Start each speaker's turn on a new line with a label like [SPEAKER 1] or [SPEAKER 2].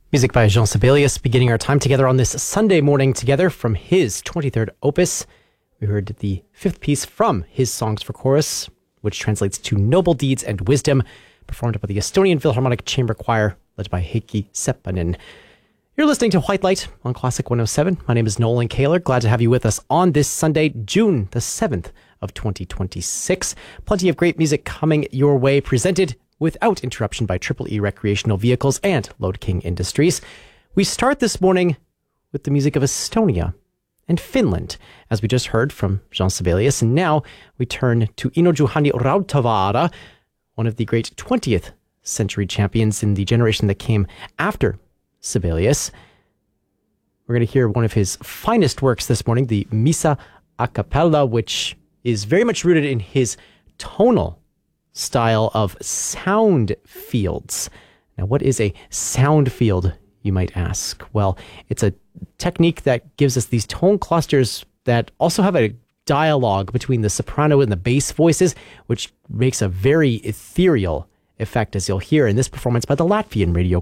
[SPEAKER 1] Music by Jean Sibelius, beginning our time together on this Sunday morning together from his 23rd opus. We heard the fifth piece from his Songs for Chorus, which translates to Noble Deeds and Wisdom, performed by the Estonian Philharmonic Chamber Choir, led by Heikki Seppänen. You're listening to White Light on Classic 107. My name is Nolan Kaler. Glad to have you with us on this Sunday, June the 7th of 2026. Plenty of great music coming your way, presented without interruption by Triple E Recreational Vehicles and Lode King Industries. We start this morning with the music of Estonia and Finland, as we just heard from Jean Sibelius. And now we turn to Ino-Juhani Rautavaara, one of the great 20th century champions in the generation that came after Sibelius. We're going to hear one of his finest works this morning, the Missa a cappella, which is very much rooted in his tonal style of sound fields. Now, what is a sound field, you might ask? Well, it's a technique that gives us these tone clusters that also have a dialogue between the soprano and the bass voices, which makes a very ethereal effect, as you'll hear in this performance by the Latvian radio